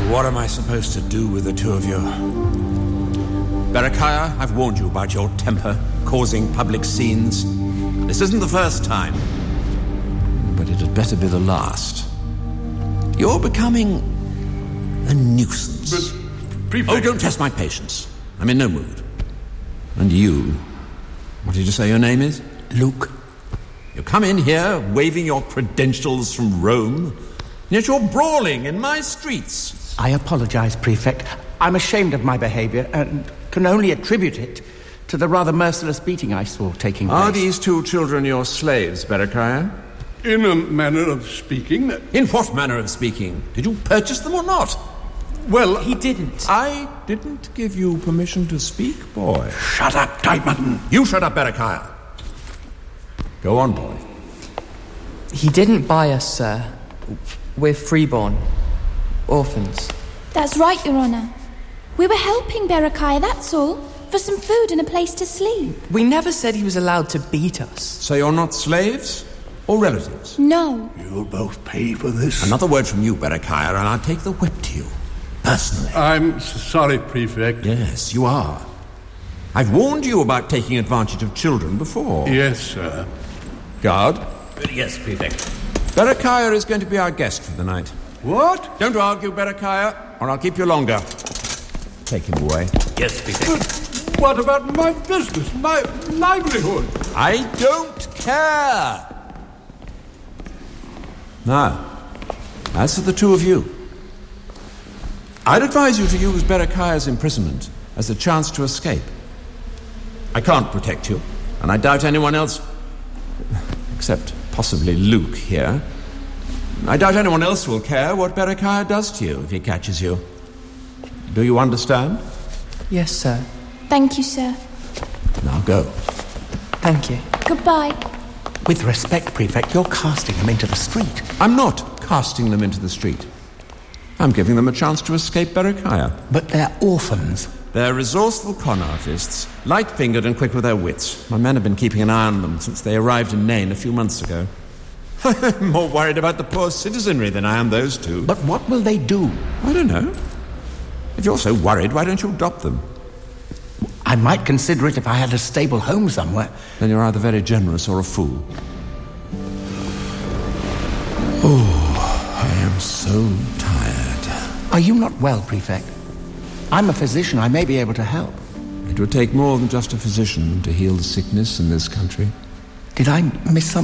What am I supposed to do with the two of you? Berechiah, I've warned you about your temper, causing public scenes. This isn't the first time, but it had better be the last. You're becoming a nuisance. But, Prefect... Oh, don't test my patience. I'm in no mood. And you, what did you say your name is? Luke. You come in here waving your credentials from Rome, yet you're brawling in my streets. I apologize, Prefect. I'm ashamed of my behavior and can only attribute it to the rather merciless beating I saw taking place. Are these two children your slaves, Berechiah? In a manner of speaking... In what manner of speaking? Did you purchase them or not? Well... He didn't. I didn't give you permission to speak, boy. Shut up, Tideman. You shut up, Berechiah. Go on, boy. He didn't buy us, sir. We're freeborn. Orphans. That's right, Your Honor. We were helping Berechiah, that's all. For some food and a place to sleep. We never said he was allowed to beat us. So you're not slaves or relatives? No. You'll both pay for this. Another word from you, Berechiah, and I'll take the whip to you. Personally. I'm sorry, Prefect. Yes, you are. I've warned you about taking advantage of children before. Yes, sir. Guard. Yes, Prefect. Berechiah is going to be our guest for the night. What? Don't argue, Berechiah, or I'll keep you longer. Take him away. Yes, Prefect. But what about my business, my livelihood? I don't care. Now, as for the two of you, I'd advise you to use Berechiah's imprisonment as a chance to escape. I can't protect you, and I doubt anyone else, except possibly Luke here. I doubt anyone else will care what Berechiah does to you if he catches you. Do you understand? Yes, sir. Thank you, sir. Now go. Thank you. Goodbye. With respect, Prefect, you're casting them into the street. I'm not casting them into the street. I'm giving them a chance to escape Berechiah. But they're orphans. They're resourceful con artists, light-fingered and quick with their wits. My men have been keeping an eye on them since they arrived in Nain a few months ago. I'm more worried about the poor citizenry than I am those two. But what will they do? I don't know. If you're so worried, why don't you adopt them? I might consider it if I had a stable home somewhere. Then you're either very generous or a fool. Oh, I am so tired. Are you not well, Prefect? I'm a physician. I may be able to help. It would take more than just a physician to heal the sickness in this country. Did I miss something?